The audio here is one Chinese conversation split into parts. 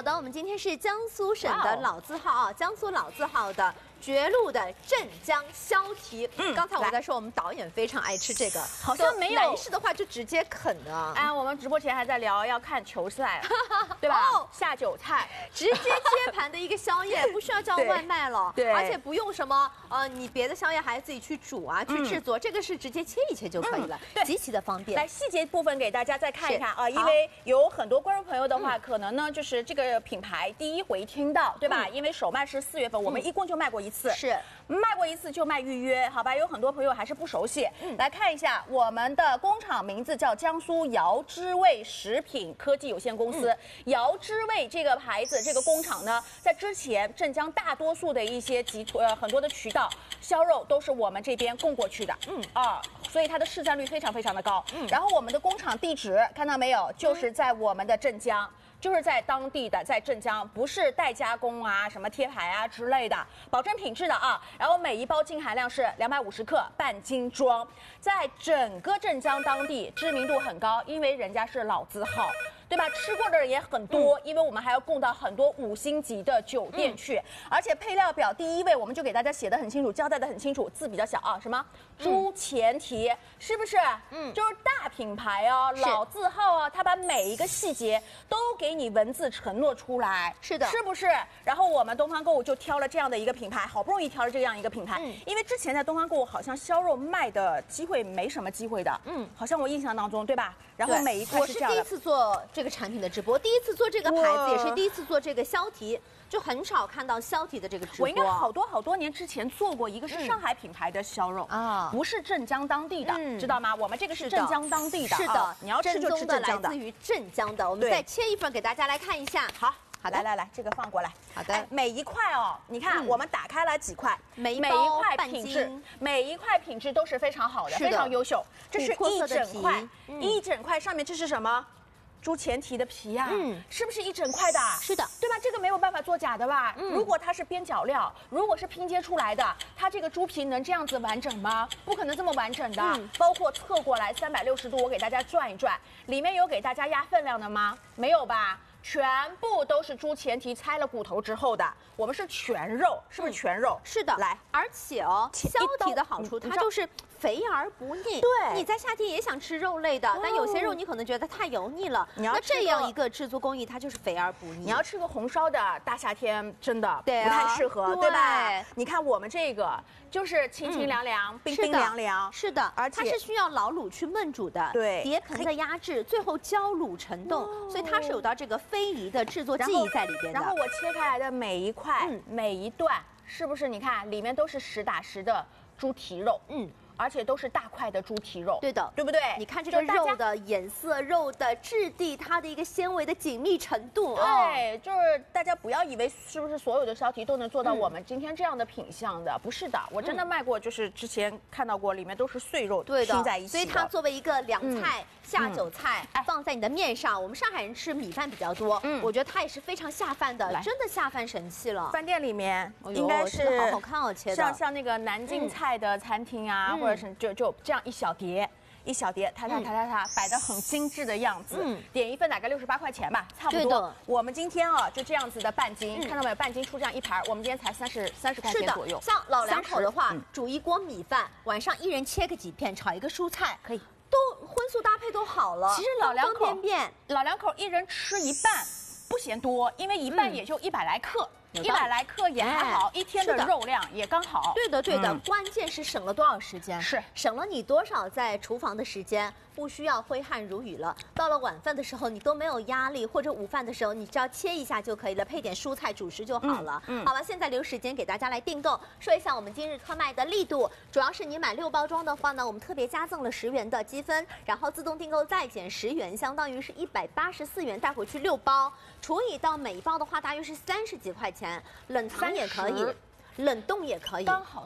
好的，我们今天是江苏省的老字号啊，江苏老字号的绝路的镇江肖蹄。刚才我在说，我们导演非常爱吃这个， 好像没有男士的话就直接啃的。 哎，我们直播前还在聊要看球赛，对吧？下酒菜， 直接接盘的一个宵夜，不需要叫外卖了， 对， 而且不用什么你别的宵夜还要自己去煮啊，去制作，这个是直接切一切就可以了，极其的方便。 来细节部分给大家再看一看啊，因为有很多观众朋友的话，可能呢就是这个品牌第一回听到，对吧？因为首卖是4月份，我们一共就卖过一次， 是卖过一次就卖预约，好吧？有很多朋友还是不熟悉，来看一下我们的工厂名字叫江苏瑶之味食品科技有限公司。瑶之味这个牌子，这个工厂呢，在之前镇江大多数的一些很多的渠道销肉都是我们这边供过去的，所以它的市占率非常非常的高。然后我们的工厂地址看到没有，就是在我们的镇江。就是在当地的，在镇江，不是代加工啊，什么贴牌啊之类的，保证品质的啊。然后每一包净含量是250克，半斤装，在整个镇江当地知名度很高，因为人家是老字号，对吧？吃过的人也很多，因为我们还要供到很多5星级的酒店去，而且配料表第一位我们就给大家写得很清楚，交代得很清楚，字比较小啊，什么猪前蹄，是不是？就是大品牌哦，老字号啊，它把每一个细节都给你文字承诺出来， 是的， 是不是？然后我们东方购物就挑了这样的一个品牌，好不容易挑了这样一个品牌，因为之前在东方购物好像销肉卖的机会没什么机会的，好像我印象当中，对吧？然后每一块是这样的。 我是第一次做这个产品的直播，第一次做这个牌子，也是第一次做这个肖蹄，就很少看到肖蹄的这个直播。 我应该好多年之前做过一个是上海品牌的烧肉啊，不是镇江当地的，知道吗？我们这个是镇江当地的， 是的， 你要吃就吃镇江的， 来自于镇江的。我们再切一份给大家来看一下。 好的，来，这个放过来。 好的， 每一块哦，你看我们打开了几块， 每一块品质，每一块品质都是非常好的，非常优秀。这是一整块，一整块上面这是什么？猪前蹄的皮呀，是不是一整块的？ 是的， 对吧？这个没有办法做假的吧？如果它是边角料，如果是拼接出来的，它这个猪皮能这样子完整吗？不可能这么完整的。包括侧过来360度，我给大家转一转，里面有给大家压分量的吗？没有吧？全部都是猪前蹄拆了骨头之后的，我们是全肉，是不是全肉？ 是的，来，而且肖蹄的好处，它就是肥而不腻。对，你在夏天也想吃肉类的，但有些肉你可能觉得太油腻了，那这样一个制作工艺，它就是肥而不腻。 你要吃个红烧的，大夏天真的不太适合，对吧？你看我们这个就是清清凉凉、冰冰凉凉， 是的，而且它是需要老卤去焖煮的， 对， 碟盆的压制，最后焦卤成冻，所以它是有到这个非遗的制作技艺在里边的。 然后我切开来的每一块、每一段，是不是你看里面都是实打实的猪蹄肉？而且都是大块的猪蹄肉， 对的， 对不对？ 你看这个肉的颜色、肉的质地，它的一个纤维的紧密程度对，就是大家不要以为是不是所有的肖蹄都能做到我们今天这样的品相的，不是的，我真的卖过，就是之前看到过，里面都是碎肉拼在一起的， 所以它作为一个凉菜、下酒菜，放在你的面上，我们上海人吃米饭比较多，我觉得它也是非常下饭的，真的下饭神器了。 饭店里面应该是好好看哦，切的像那个南京菜的餐厅啊，或者是就这样一小碟，踏摆得很精致的样子。点一份大概68块钱吧，差不多。我们今天就这样子的半斤，看到没有？半斤出这样一盘，我们今天才30块钱左右。 像老两口的话，煮一锅米饭，晚上一人切个几片，炒一个蔬菜， 可以， 都荤素搭配都好了。 其实老两口一人吃一半不嫌多，因为一半也就100来克。100来克也还好，一天的肉量也刚好。 对的，关键是省了多少时间？ 是省了你多少在厨房的时间，不需要挥汗如雨了。到了晚饭的时候，你都没有压力，或者午饭的时候，你只要切一下就可以了，配点蔬菜主食就好了。好了，现在留时间给大家来订购，说一下我们今日特卖的力度，主要是你买6包装的话呢，我们特别加赠了10元的积分，然后自动订购再减10元，相当于是184元，带回去6包，除以到每一包的话，大约是30几块钱。冷藏也可以，冷冻也可以， 刚好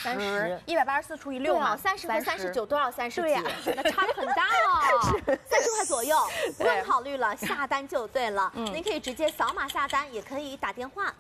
30，184除以6嘛 ，30和39都要30几，那差很大哦，30块左右，不用考虑了，下单就对了。您可以直接扫码下单，也可以打电话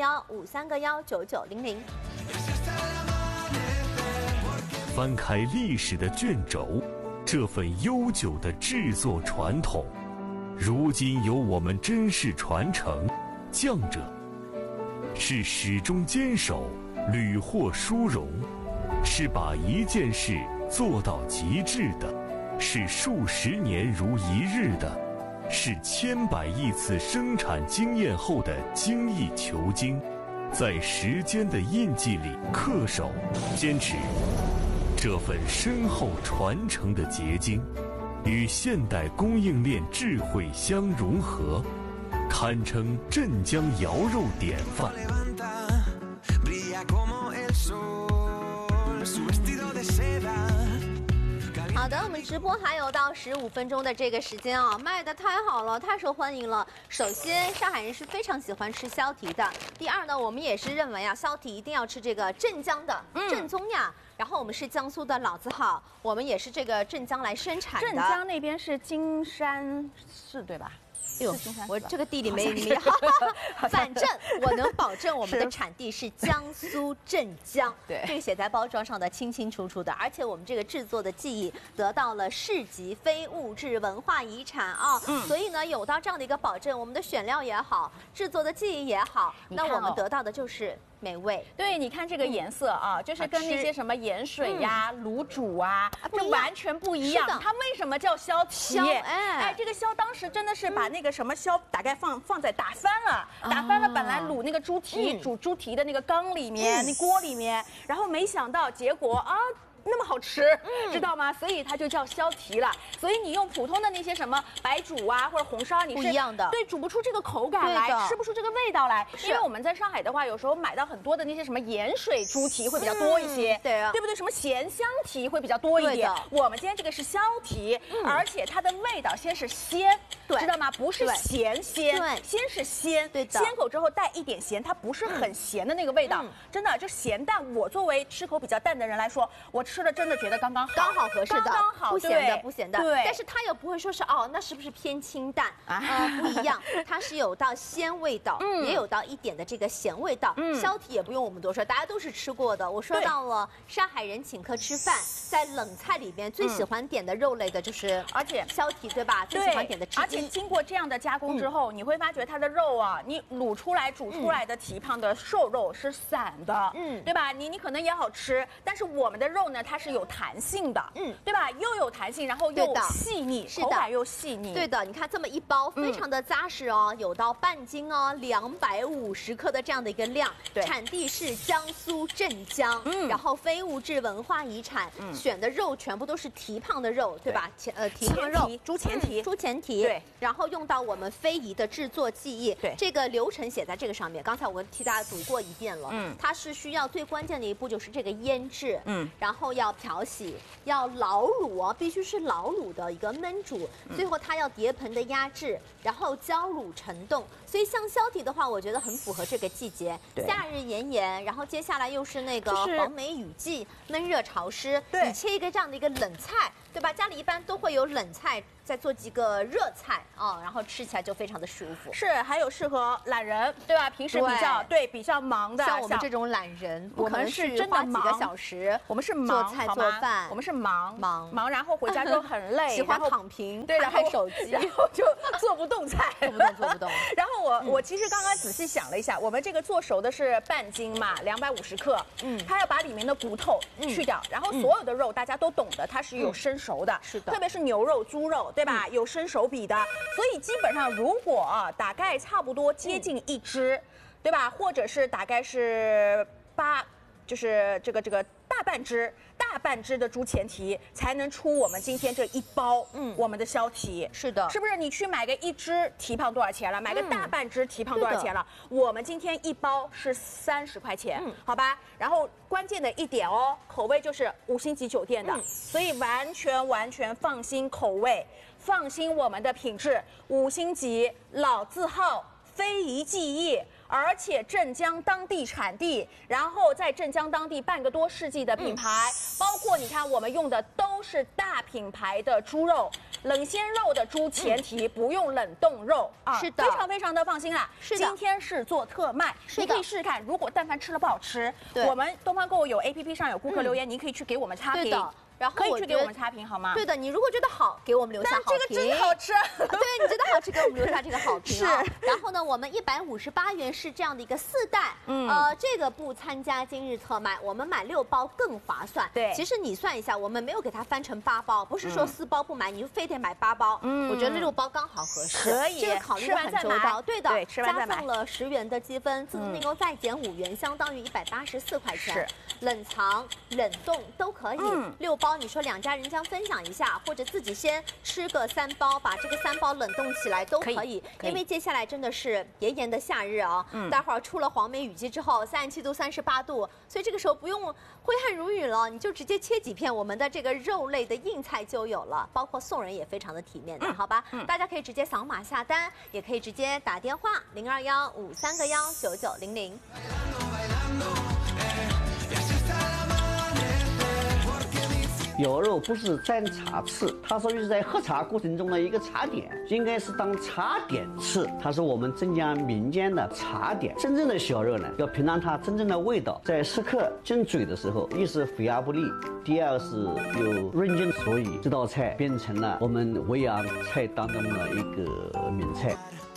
021-531-9900。 翻开历史的卷轴，这份悠久的制作传统， 如今由我们珍视传承，降者是始终坚守，屡获殊荣，是把一件事做到极致的，是数十年如一日的，是千百亿次生产经验后的精益求精，在时间的印记里恪守、坚持这份深厚传承的结晶，与现代供应链智慧相融合，堪称镇江肴肉典范。 好的，我们直播还有到15分钟的这个时间啊，卖的太好了，太受欢迎了。首先，上海人是非常喜欢吃肖蹄的。第二呢，我们也是认为啊，肖蹄一定要吃这个镇江的正宗呀。然后我们是江苏的老字号，我们也是这个镇江来生产的。 镇江那边是金山市对吧？ 哎呦，我这个地理没，反正我能保证我们的产地是江苏镇江， 对， 这个写在包装上的清清楚楚的，而且我们这个制作的技艺得到了市级非物质文化遗产啊，所以呢有到这样的一个保证，我们的选料也好，制作的技艺也好，那我们得到的就是美味。 对，你看这个颜色啊，就是跟那些什么盐水呀、卤煮啊，这完全不一样。它为什么叫肖蹄？哎，这个肖当时真的是把那个什么肖大概放在打翻了，本来卤那个猪蹄煮猪蹄的那个缸里面、那锅里面，然后没想到结果啊。那么好吃，知道吗？所以它就叫肖蹄了。所以你用普通的那些什么白煮啊或者红烧，你是不一样的， 对，煮不出这个口感来，吃不出这个味道来。因为我们在上海的话，有时候买到很多的那些什么盐水猪蹄会比较多一些， 对啊， 对不对？什么咸香蹄会比较多一点。我们今天这个是肖蹄，而且它的味道先是鲜，知道吗？不是咸鲜， 对， 先是鲜， 对的， 鲜口之后带一点咸，它不是很咸的那个味道，真的就咸淡。我作为吃口比较淡的人来说，我吃了真的觉得刚刚好， 刚好合适的， 刚好不咸的，不咸的。 对， 但是它又不会说是哦，那是不是偏清淡啊？不一样，它是有到鲜味道，也有到一点的这个咸味道。肖蹄也不用我们多说，大家都是吃过的。我说到了上海人请客吃饭，在冷菜里边最喜欢点的肉类的就是，而且肖蹄对吧？最喜欢点的之一。 而且经过这样的加工之后，你会发觉它的肉啊，你卤出来、煮出来的蹄膀的瘦肉是散的，对吧？你可能也好吃，但是我们的肉呢，它是有弹性的，对吧？又有弹性，然后又细腻，口感又细腻。 对的，你看这么一包，非常的扎实哦，有到半斤哦，250克的这样的一个量。产地是江苏镇江，然后非物质文化遗产，选的肉全部都是蹄膀的肉，对吧？蹄膀肉， 猪前蹄， 对。然后用到我们非遗的制作技艺，对，这个流程写在这个上面。刚才我替大家读过一遍了，它是需要最关键的一步就是这个腌制，然后要漂洗，要老卤哦，必须是老卤的一个焖煮，最后它要碟盆的压制，然后浇卤陈冻。所以像肖蹄的话，我觉得很符合这个季节，夏日炎炎，然后接下来又是那个黄梅雨季，闷热潮湿，你切一个这样的一个冷菜，对吧？家里一般都会有冷菜，再做几个热菜啊，然后吃起来就非常的舒服。 是，还有适合懒人，对吧？平时比较忙的， 像我们这种懒人，我们是真的几个小时， 我们是忙做菜做饭， 我们是忙，然后回家就很累， 喜欢躺平， 对，然后手机， 然后就做不动菜， 做不动。 然后我其实刚刚仔细想了一下，我们这个做熟的是半斤嘛，250克，它要把里面的骨头去掉，然后所有的肉大家都懂的，它是有生熟的， 是的， 特别是牛肉、猪肉，对吧？有生熟比的，所以基本上如果大概差不多接近1只，对吧？或者是大概是就是这个大半只的猪前蹄才能出我们今天这一包，我们的肖蹄。 是的， 是不是？你去买个1只蹄膀多少钱了？买个大半只蹄膀多少钱了？我们今天一包是30块钱，好吧？然后关键的一点哦，口味就是5星级酒店的，所以完全放心口味，放心我们的品质，5星级老字号非遗技艺。而且镇江当地产地，然后在镇江当地半个多世纪的品牌，包括你看我们用的都是大品牌的猪肉，冷鲜肉的猪前蹄，不用冷冻肉啊， 是的， 非常的放心啦。是的，今天是做特卖，你可以试试看。如果但凡吃了不好吃，我们东方购物有 APP 上有顾客留言，您可以去给我们差评。 然后可以去给我们差评好吗？ 对的，你如果觉得好，给我们留下好评。 但这个真好吃。 对，你觉得好吃，给我们留下这个好评啊。然后呢，我们158元是这样的一个4袋，这个不参加今日特卖，我们买6包更划算。 对， 其实你算一下，我们没有给它翻成8包，不是说4包不买，你就非得买8包。我觉得6包刚好合适。 可以， 这个考虑的很周到。对的， 对，吃完再买。 加送了10元的积分，自助订购再减5元，相当于184块钱。是，冷藏、冷冻都可以。6包，你说2家人将分享一下，或者自己先吃个3包，把这个3包冷冻起来都可以。因为接下来真的是炎炎的夏日啊，待会儿出了黄梅雨季之后，37度、38度，所以这个时候不用挥汗如雨了，你就直接切几片我们的这个肉类的硬菜就有了，包括送人也非常的体面的，好吧？大家可以直接扫码下单，也可以直接打电话021-531-9900。 肴肉不是蘸茶吃，它属于是在喝茶过程中的一个茶点，应该是当茶点吃。它是我们镇江民间的茶点。真正的小肉呢，要品尝它真正的味道，在食客进嘴的时候，一是肥而不腻，第二是有润劲，所以这道菜变成了我们维扬菜当中的一个名菜。